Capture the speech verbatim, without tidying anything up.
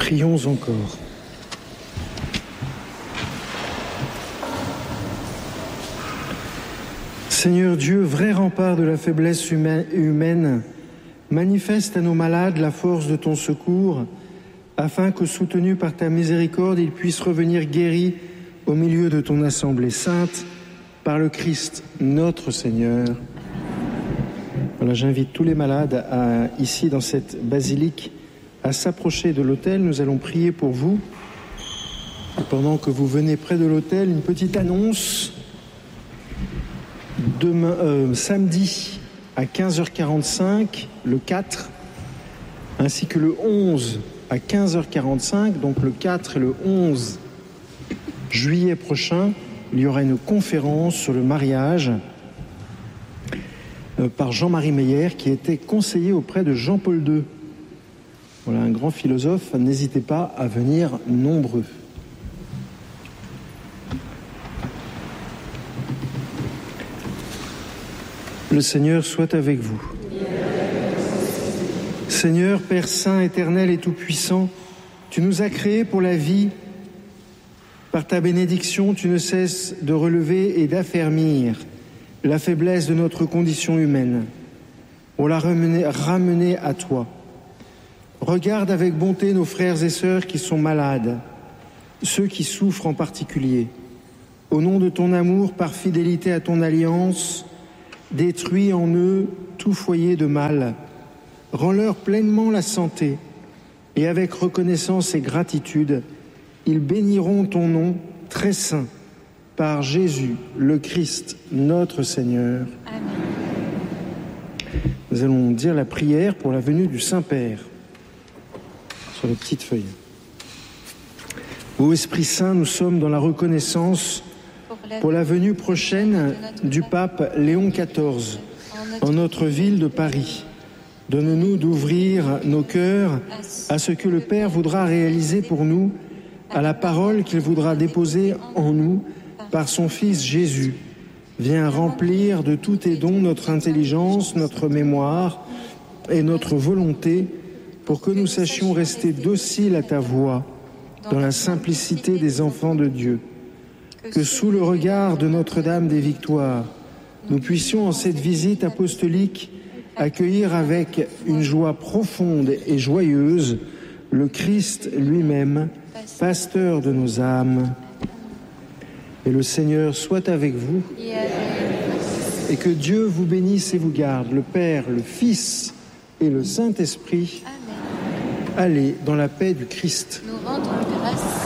Prions encore. Seigneur Dieu, vrai rempart de la faiblesse humaine, manifeste à nos malades la force de ton secours, afin que, soutenus par ta miséricorde, ils puissent revenir guéris au milieu de ton assemblée sainte, par le Christ, notre Seigneur. Voilà, j'invite tous les malades à, ici, dans cette basilique, à s'approcher de l'autel. Nous allons prier pour vous. Et pendant que vous venez près de l'autel, une petite annonce. Demain, euh, samedi à quinze heures quarante-cinq, le quatre, ainsi que le onze à quinze heures quarante-cinq, donc le quatre et le onze juillet prochain, il y aura une conférence sur le mariage euh, par Jean-Marie Meyer, qui était conseiller auprès de Jean-Paul deux. Voilà, un grand philosophe. N'hésitez pas à venir nombreux. Le Seigneur soit avec vous. Seigneur, Père Saint, éternel et tout-puissant, tu nous as créés pour la vie. Par ta bénédiction, tu ne cesses de relever et d'affermir la faiblesse de notre condition humaine, pour la ramener, ramener à toi. Regarde avec bonté nos frères et sœurs qui sont malades, ceux qui souffrent en particulier. Au nom de ton amour, par fidélité à ton alliance, détruis en eux tout foyer de mal, rends-leur pleinement la santé, et avec reconnaissance et gratitude, ils béniront ton nom très saint, par Jésus, le Christ, notre Seigneur. Amen. Nous allons dire la prière pour la venue du Saint-Père, sur les petites feuilles. Ô Esprit Saint, nous sommes dans la reconnaissance pour la venue prochaine du pape Léon quatorze en notre ville de Paris. Donne-nous d'ouvrir nos cœurs à ce que le Père voudra réaliser pour nous, à la parole qu'il voudra déposer en nous par son Fils Jésus. Viens remplir de tous tes dons notre intelligence, notre mémoire et notre volonté pour que nous sachions rester dociles à ta voix dans la simplicité des enfants de Dieu. Que sous le regard de Notre-Dame des Victoires, nous puissions en cette visite apostolique accueillir avec une joie profonde et joyeuse le Christ lui-même, pasteur de nos âmes. Et le Seigneur soit avec vous, et que Dieu vous bénisse et vous garde, le Père, le Fils et le Saint-Esprit. Amen. Allez dans la paix du Christ. Nous rendons grâce.